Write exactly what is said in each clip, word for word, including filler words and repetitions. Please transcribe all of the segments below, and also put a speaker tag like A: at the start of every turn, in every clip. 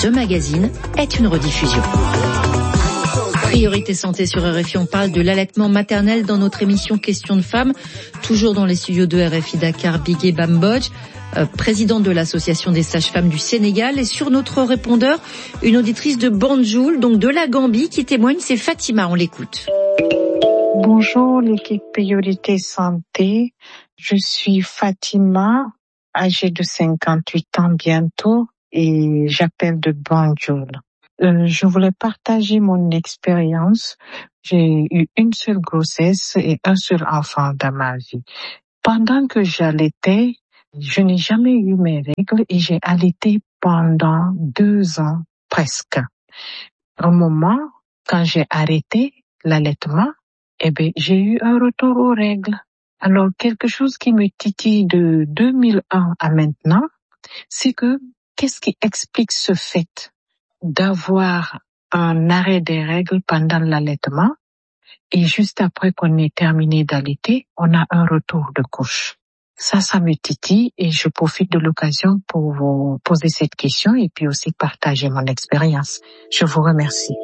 A: ce magazine est une rediffusion. Priorité santé sur R F I, on parle de l'allaitement maternel dans notre émission Questions de femmes, toujours dans les studios de R F I Dakar, Bigué Bambodj, euh, présidente de l'association des sages-femmes du Sénégal, et sur notre répondeur, une auditrice de Banjul, donc de la Gambie, qui témoigne, c'est Fatima, on l'écoute.
B: Bonjour l'équipe Priorité Santé, je suis Fatima, âgée de cinquante-huit ans bientôt, et j'appelle de Banjul. Euh, je voulais partager mon expérience. J'ai eu une seule grossesse et un seul enfant dans ma vie. Pendant que j'allaitais, je n'ai jamais eu mes règles et j'ai allaité pendant deux ans presque. Au moment, quand j'ai arrêté l'allaitement, eh bien, j'ai eu un retour aux règles. Alors, quelque chose qui me titille de deux mille un à maintenant, c'est que qu'est-ce qui explique ce fait d'avoir un arrêt des règles pendant l'allaitement et juste après qu'on ait terminé d'allaiter, on a un retour de couche. Ça, ça me titille et je profite de l'occasion pour vous poser cette question et puis aussi partager mon expérience. Je vous remercie.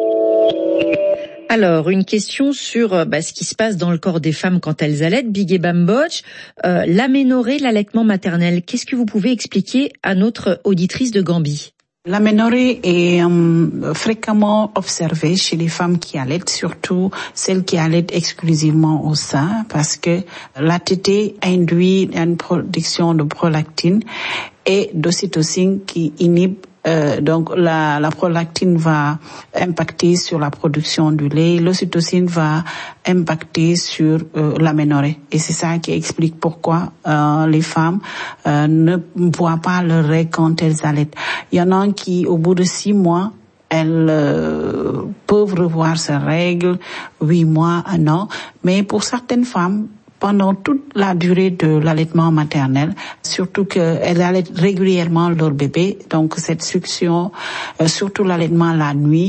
A: Alors, une question sur bah, ce qui se passe dans le corps des femmes quand elles allaitent. Bigué Bambodj, euh, l'aménorrhée, l'allaitement maternel, qu'est-ce que vous pouvez expliquer à notre auditrice de Gambie ?
C: L'aménorrhée est euh, fréquemment observée chez les femmes qui allaitent, surtout celles qui allaitent exclusivement au sein, parce que la tétée induit une production de prolactine et d'ocytocine qui inhibe. Euh, donc la, la prolactine va impacter sur la production du lait, l'ocytocine va impacter sur euh, l'aménorrhée. Et c'est ça qui explique pourquoi euh, les femmes euh, ne voient pas leurs règles quand elles allaitent. Il y en a qui, au bout de six mois, elles euh, peuvent revoir ces règles, huit mois, un an. Mais pour certaines femmes, pendant toute la durée de l'allaitement maternel, surtout qu'elles allaitent régulièrement leur bébé, donc cette succion, euh, surtout l'allaitement la nuit,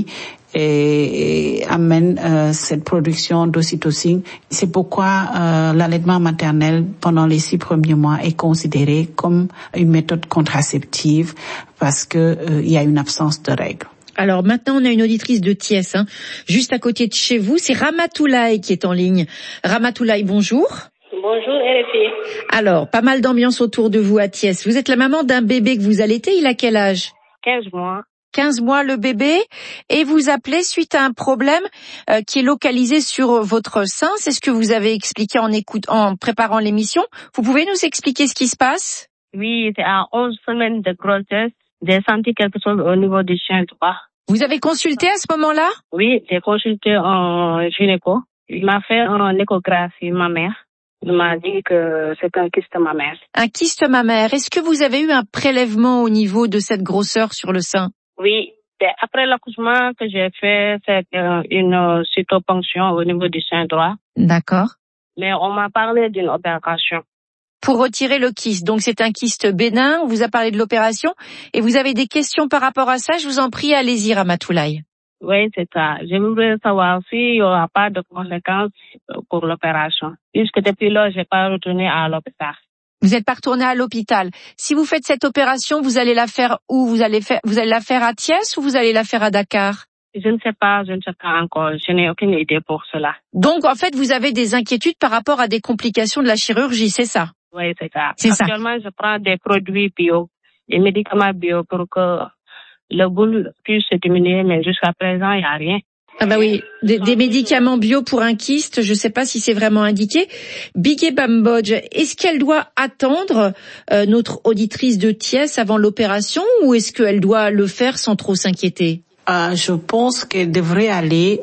C: et, et amène euh, cette production d'ocytocine. C'est pourquoi euh, l'allaitement maternel pendant les six premiers mois est considéré comme une méthode contraceptive parce que euh, il y a une absence de règles.
A: Alors maintenant, on a une auditrice de Thiès, hein, juste à côté de chez vous. C'est Ramatoulaye qui est en ligne. Ramatoulaye, bonjour.
D: Bonjour, R F I.
A: Alors, pas mal d'ambiance autour de vous à Thiès. Vous êtes la maman d'un bébé que vous allaitez. Il a quel âge ?
D: quinze mois.
A: quinze mois le bébé. Et vous appelez suite à un problème euh, qui est localisé sur votre sein. C'est ce que vous avez expliqué en, écoute, en préparant l'émission. Vous pouvez nous expliquer ce qui se passe ?
D: Oui, c'est à onze semaines de grossesse. J'ai senti quelque chose au niveau du sein droit.
A: Vous avez consulté à ce moment-là ?
D: Oui, j'ai consulté un gynéco. Il m'a fait une échographie mammaire. Il m'a dit que c'est un kyste mammaire.
A: Un kyste mammaire. Est-ce que vous avez eu un prélèvement au niveau de cette grosseur sur le sein ?
D: Oui, c'est après l'accouchement que j'ai fait c'est une cytoponction au niveau du sein droit.
A: D'accord.
D: Mais on m'a parlé d'une opération.
A: Pour retirer le kyste. Donc c'est un kyste bénin, on vous a parlé de l'opération. Et vous avez des questions par rapport à ça, je vous en prie, allez-y Ramatoulaye.
D: Oui, c'est ça. Je voudrais savoir s'il n'y aura pas de conséquences pour l'opération. Puisque depuis là, je n'ai pas retourné à l'hôpital.
A: Vous n'êtes pas retourné à l'hôpital. Si vous faites cette opération, vous allez la faire où ? Vous allez faire, vous allez la faire à Thiès ou vous allez la faire à Dakar ?
D: Je ne sais pas, je ne sais pas encore. Je n'ai aucune idée pour cela.
A: Donc en fait, vous avez des inquiétudes par rapport à des complications de la chirurgie, c'est ça ?
D: Oui, c'est ça.
A: C'est
D: Actuellement,
A: ça.
D: je prends des produits bio, des médicaments bio pour que le boule puisse se diminuer, mais jusqu'à présent, il n'y a rien.
A: Ah bah oui, des, des médicaments bio pour un kyste, je ne sais pas si c'est vraiment indiqué. Bigué Bambodj, est-ce qu'elle doit attendre euh, notre auditrice de Thiès avant l'opération ou est-ce qu'elle doit le faire sans trop s'inquiéter ?
C: Euh, je pense qu'elle devrait aller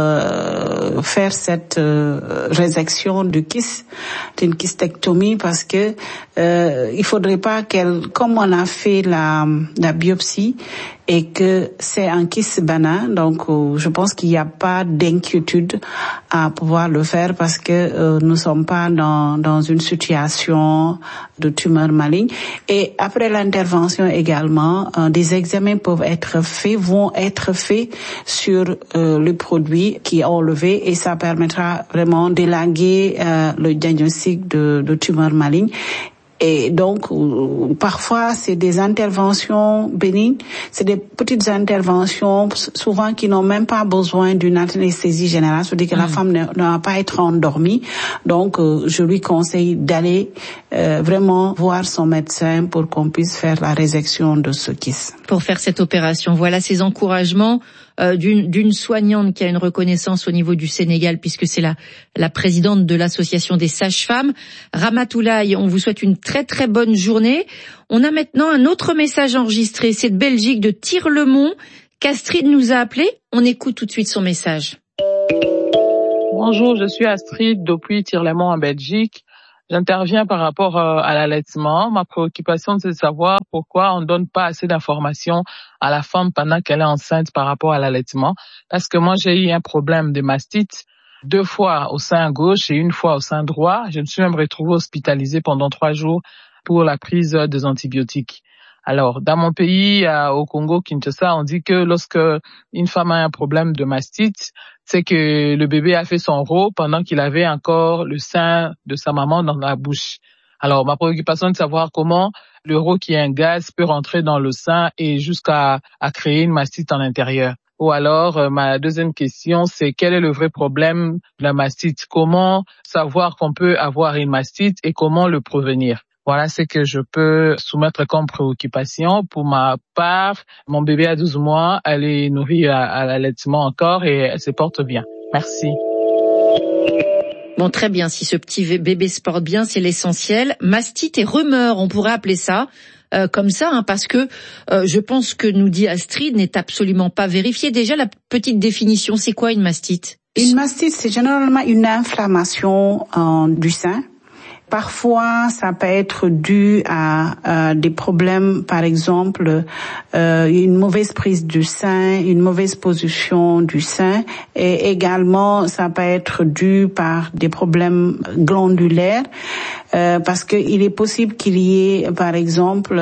C: euh, faire cette euh, résection du kyste, d'une kystectomie, parce que euh, il faudrait pas qu'elle, comme on a fait la, la biopsie et que c'est un kyste bénin, donc euh, je pense qu'il n'y a pas d'inquiétude à pouvoir le faire parce que euh, nous sommes pas dans dans une situation de tumeur maligne. Et après l'intervention également, euh, des examens peuvent être faits, vont être faits sur euh, le produit qui est enlevé et ça permettra vraiment d'élaguer euh, le diagnostic de, de tumeur maligne. Et donc, parfois, c'est des interventions bénignes, c'est des petites interventions, souvent qui n'ont même pas besoin d'une anesthésie générale, c'est-à-dire que mmh. la femme ne, ne va pas être endormie. Donc, euh, je lui conseille d'aller euh, vraiment voir son médecin pour qu'on puisse faire la résection de ce kyste.
A: Pour faire cette opération, voilà ces encouragements euh, d'une, d'une soignante qui a une reconnaissance au niveau du Sénégal, puisque c'est la, la présidente de l'association des sages-femmes. Ramatoulaye, on vous souhaite une très très bonne journée. On a maintenant un autre message enregistré, c'est de Belgique, de Tirlemont, qu'Astrid nous a appelé. On écoute tout de suite son message.
E: Bonjour, je suis Astrid depuis Tirlemont en Belgique. J'interviens par rapport à l'allaitement. Ma préoccupation, c'est de savoir pourquoi on ne donne pas assez d'informations à la femme pendant qu'elle est enceinte par rapport à l'allaitement. Parce que moi, j'ai eu un problème de mastite, deux fois au sein gauche et une fois au sein droit. Je me suis même retrouvée hospitalisée pendant trois jours pour la prise des antibiotiques. Alors, dans mon pays, au Congo, Kinshasa, on dit que lorsque une femme a un problème de mastite, c'est que le bébé a fait son rot pendant qu'il avait encore le sein de sa maman dans la bouche. Alors, ma préoccupation est de savoir comment le rot qui est un gaz peut rentrer dans le sein et jusqu'à à créer une mastite en l'intérieur. Ou alors, euh, ma deuxième question, c'est quel est le vrai problème de la mastite? Comment savoir qu'on peut avoir une mastite et comment le prévenir? Voilà ce que je peux soumettre comme préoccupation. Pour ma part, mon bébé a douze mois, elle est nourrie à, à l'allaitement encore et elle se porte bien. Merci.
A: Bon, très bien. Si ce petit bébé se porte bien, c'est l'essentiel. Mastite et rumeur, on pourrait appeler ça euh, comme ça, hein, parce que euh, je pense que nous dit Astrid n'est absolument pas vérifié. Déjà, la petite définition, c'est quoi une mastite?
C: Une mastite, c'est généralement une inflammation euh, du sein. Parfois, ça peut être dû à, à des problèmes, par exemple, euh, une mauvaise prise du sein, une mauvaise position du sein, et également, ça peut être dû par des problèmes glandulaires, euh, parce que il est possible qu'il y ait, par exemple,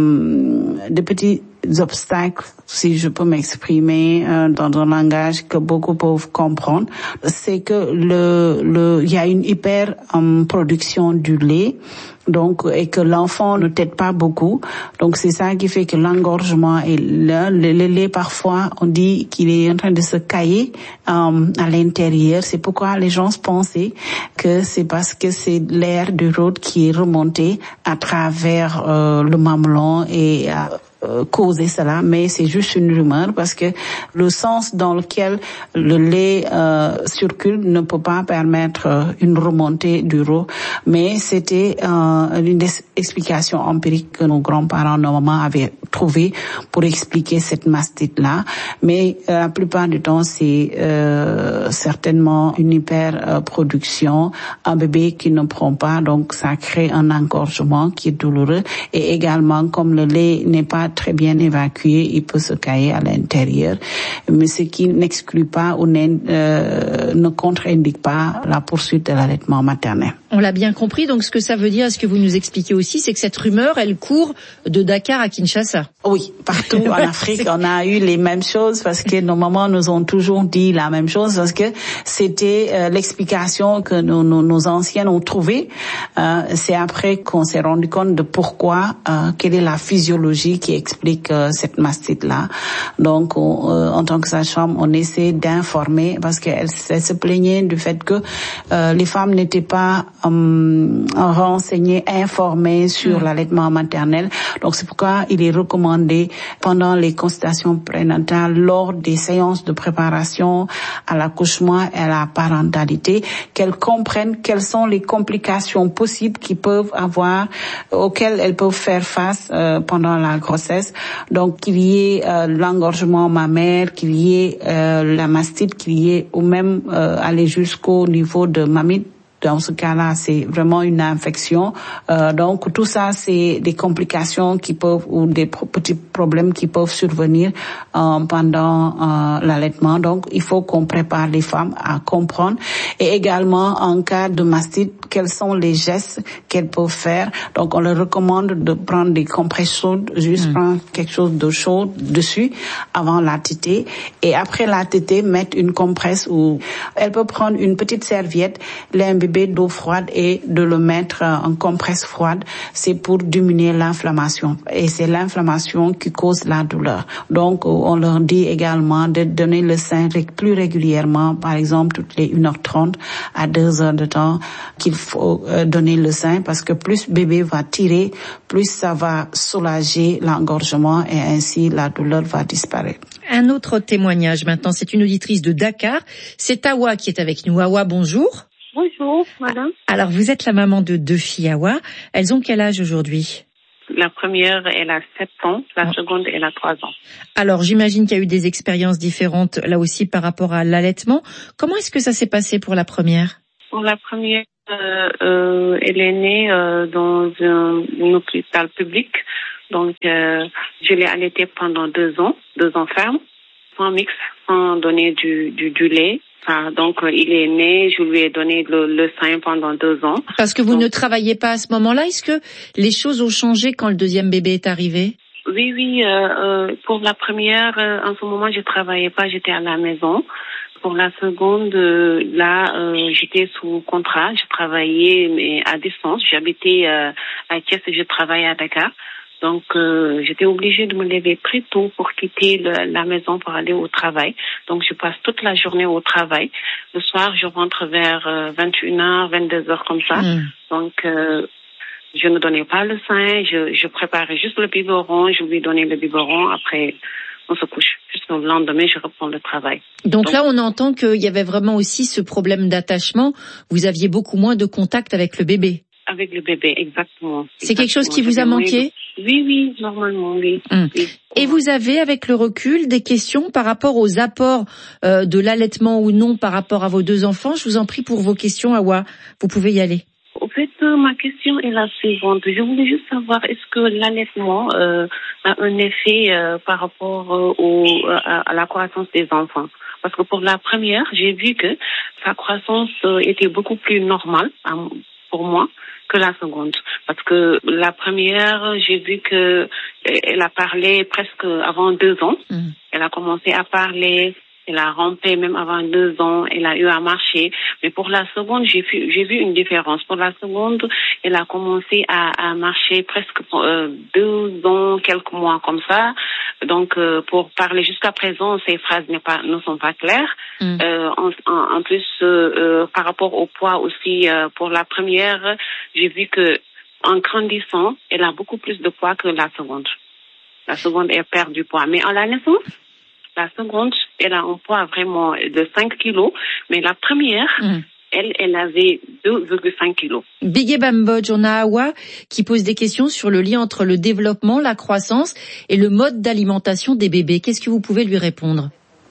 C: euh, des petits obstacles, si je peux m'exprimer euh, dans un langage que beaucoup peuvent comprendre, c'est que le le il y a une hyper um, production du lait, donc et que l'enfant ne tète pas beaucoup, donc c'est ça qui fait que l'engorgement est là. Le, le lait parfois on dit qu'il est en train de se cailler um, à l'intérieur. C'est pourquoi les gens pensaient que c'est parce que c'est l'air du rot qui est remonté à travers euh, le mamelon et euh, Euh, causer cela, mais c'est juste une rumeur parce que le sens dans lequel le lait euh, circule ne peut pas permettre euh, une remontée du rot, mais c'était euh, une explication empirique que nos grands-parents, nos mamans avaient trouvé pour expliquer cette mastite-là, mais euh, la plupart du temps c'est euh, certainement une hyperproduction, euh, un bébé qui ne prend pas, donc ça crée un engorgement qui est douloureux, et également comme le lait n'est pas très bien évacué, il peut se cailler à l'intérieur, mais ce qui n'exclut pas ou euh, ne contre-indique pas la poursuite de l'allaitement maternel.
A: On l'a bien compris, donc ce que ça veut dire, ce que vous nous expliquez aussi, c'est que cette rumeur, elle court de Dakar à Kinshasa.
C: Oui, partout en Afrique, on a eu les mêmes choses parce que nos mamans nous ont toujours dit la même chose, parce que c'était euh, l'explication que nos, nos, nos anciennes ont trouvée. Euh, c'est après qu'on s'est rendu compte de pourquoi, euh, quelle est la physiologie qui explique euh, cette mastite-là. Donc, on, euh, en tant que sage-femme, on essaie d'informer parce qu'elle se plaignait du fait que euh, les femmes n'étaient pas euh, renseignées, informées sur mmh. l'allaitement maternel. Donc, c'est pourquoi il est recommandé pendant les consultations prénatales, lors des séances de préparation à l'accouchement et à la parentalité, qu'elles comprennent quelles sont les complications possibles qu'ils peuvent avoir, auxquelles elles peuvent faire face euh, pendant la grossesse. Donc, qu'il y ait euh, l'engorgement mammaire, qu'il y ait euh, la mastite, qu'il y ait ou même euh, aller jusqu'au niveau de mamite. Dans ce cas-là, c'est vraiment une infection. Euh, donc, tout ça, c'est des complications qui peuvent, ou des pro- petits problèmes qui peuvent survenir euh, pendant euh, l'allaitement. Donc, il faut qu'on prépare les femmes à comprendre. Et également, en cas de mastite, quels sont les gestes qu'elles peuvent faire. Donc, on leur recommande de prendre des compresses chaudes, juste mmh. prendre quelque chose de chaud dessus avant la tétée. Et après la tétée, mettre une compresse où elle peut prendre une petite serviette, l'un bébé bébé d'eau froide et de le mettre en compresse froide, c'est pour diminuer l'inflammation. Et c'est l'inflammation qui cause la douleur. Donc, on leur dit également de donner le sein plus régulièrement, par exemple toutes les une heure trente à deux heures de temps qu'il faut donner le sein, parce que plus bébé va tirer, plus ça va soulager l'engorgement et ainsi la douleur va disparaître.
A: Un autre témoignage maintenant, c'est une auditrice de Dakar. C'est Awa qui est avec nous. Awa, bonjour.
F: Bonjour, madame.
A: Alors, vous êtes la maman de deux filles, Awa. Elles ont quel âge aujourd'hui ?
D: La première, elle a sept ans. La oh. seconde, elle a trois ans.
A: Alors, j'imagine qu'il y a eu des expériences différentes, là aussi, par rapport à l'allaitement. Comment est-ce que ça s'est passé pour la première ?
D: Pour la première, euh, euh, elle est née euh, dans un, un hôpital public. Donc, euh, je l'ai allaitée pendant deux ans, deux ans ferme, sans mix, sans donner du, du, du lait. Ah, donc, euh, il est né, je lui ai donné le, le sein pendant deux ans.
A: Parce que vous
D: donc,
A: ne travailliez pas à ce moment-là. Est-ce que les choses ont changé quand le deuxième bébé est arrivé ?
D: Oui, oui. Euh, euh, pour la première, euh, en ce moment, je travaillais pas, j'étais à la maison. Pour la seconde, euh, là, euh, j'étais sous contrat, je travaillais mais à distance. J'habitais euh, à Thiès et je travaillais à Dakar. Donc, euh, j'étais obligée de me lever très tôt pour quitter le, la maison pour aller au travail. Donc, je passe toute la journée au travail. Le soir, je rentre vers euh, vingt et une heures, vingt-deux heures comme ça. Mmh. Donc, euh, je ne donnais pas le sein. Je, je préparais juste le biberon. Je lui donnais le biberon. Après, on se couche. Jusqu'au lendemain, je reprends le travail.
A: Donc, Donc là, on entend qu'il y avait vraiment aussi ce problème d'attachement. Vous aviez beaucoup moins de contact avec le bébé.
D: Avec le bébé, exactement.
A: C'est exactement. Quelque chose qui vous a manqué ?
D: Oui, oui, normalement, oui.
A: Hum.
D: oui.
A: Et vous avez, avec le recul, des questions par rapport aux apports euh, de l'allaitement ou non par rapport à vos deux enfants ? Je vous en prie pour vos questions, Awa. Vous pouvez y aller.
D: En fait, euh, ma question est la suivante. Je voulais juste savoir, est-ce que l'allaitement euh, a un effet euh, par rapport euh, au, à, à la croissance des enfants ? Parce que pour la première, j'ai vu que sa croissance euh, était beaucoup plus normale euh, pour moi que la seconde. Parce que la première, j'ai vu que elle a parlé presque avant deux ans. Mmh. Elle a commencé à parler, elle a rampé même avant deux ans, elle a eu à marcher. Mais pour la seconde, j'ai vu, j'ai vu une différence. Pour la seconde, elle a commencé à, à marcher presque euh, deux ans, quelques mois comme ça. Donc, euh, pour parler jusqu'à présent, ces phrases n'est pas, ne sont pas claires. Mm. Euh, en, en, en plus, euh, euh, par rapport au poids aussi, euh, pour la première, j'ai vu que en grandissant, elle a beaucoup plus de poids que la seconde. La seconde, elle perd du poids. Mais en la naissance, la seconde, elle a un poids vraiment de cinq kilos. Mais la première, mm. elle, elle avait deux virgule cinq kilos.
A: Bigé Bambodge, on a Awa qui pose des questions sur le lien entre le développement, la croissance et le mode d'alimentation des bébés. Qu'est-ce que vous pouvez lui répondre ?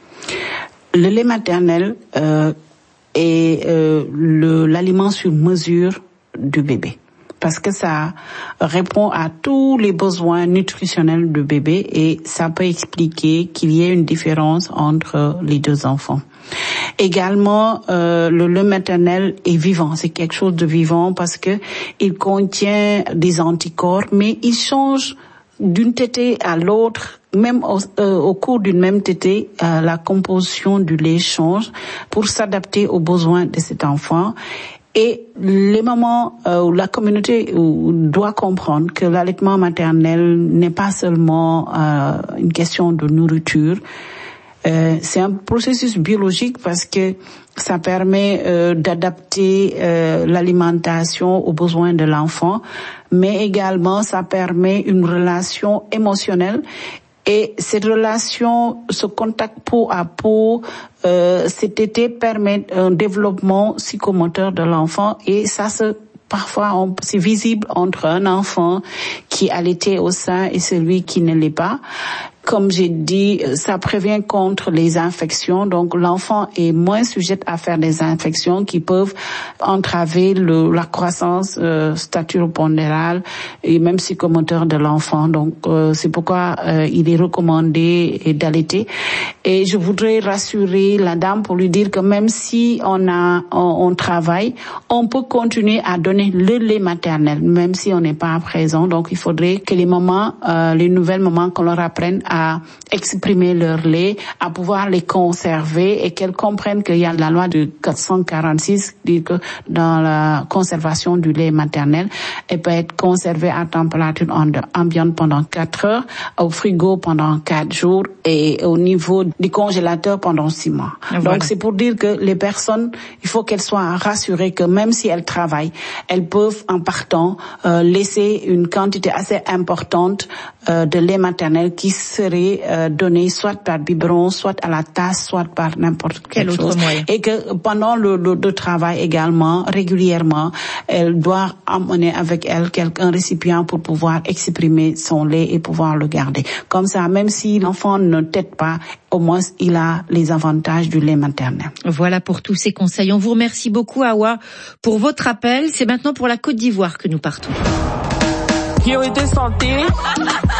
C: Le lait maternel euh, est euh, le, l'aliment sur mesure du bébé, parce que ça répond à tous les besoins nutritionnels du bébé et ça peut expliquer qu'il y ait une différence entre les deux enfants. Également, euh, le lait maternel est vivant, c'est quelque chose de vivant parce que il contient des anticorps, mais il change d'une tétée à l'autre. Même au, euh, au cours d'une même tétée, euh, la composition du lait change pour s'adapter aux besoins de cet enfant. Et les mamans euh, ou la communauté euh, doit comprendre que l'allaitement maternel n'est pas seulement euh, une question de nourriture. Euh, c'est un processus biologique parce que ça permet euh, d'adapter euh, l'alimentation aux besoins de l'enfant, mais également ça permet une relation émotionnelle. Et cette relation, ce contact peau à peau, euh, cet été permet un développement psychomoteur de l'enfant et ça se parfois on, c'est visible entre un enfant qui est allaité au sein et celui qui ne l'est pas. Comme j'ai dit, ça prévient contre les infections, donc l'enfant est moins sujet à faire des infections qui peuvent entraver le, la croissance euh, staturopondérale et même psychomoteur de l'enfant. Donc euh, c'est pourquoi euh, il est recommandé d'allaiter. Et je voudrais rassurer la dame pour lui dire que même si on a on, on travaille, on peut continuer à donner le lait maternel, même si on n'est pas présent. Donc il faudrait que les mamans, euh, les nouvelles mamans, qu'on leur apprenne à exprimer leur lait, à pouvoir les conserver et qu'elles comprennent qu'il y a la loi de quatre cent quarante-six qui dit que dans la conservation du lait maternel, elle peut être conservée à température ambiante pendant quatre heures, au frigo pendant quatre jours et au niveau du congélateur pendant six mois. Voilà. Donc c'est pour dire que les personnes, il faut qu'elles soient rassurées que même si elles travaillent, elles peuvent en partant euh, laisser une quantité assez importante euh, de lait maternel qui serait euh, donné soit par biberon, soit à la tasse, soit par n'importe quelle
A: Quel
C: chose.
A: Autre moyen.
C: Et que pendant le, le, le travail également, régulièrement, elle doit emmener avec elle quelqu'un récipient pour pouvoir exprimer son lait et pouvoir le garder. Comme ça, même si l'enfant ne tète pas, au moins il a les avantages du lait maternel.
A: Voilà pour tous ces conseils. On vous remercie beaucoup, Awa, pour votre appel. C'est maintenant pour la Côte d'Ivoire que nous partons.
F: Priorité santé.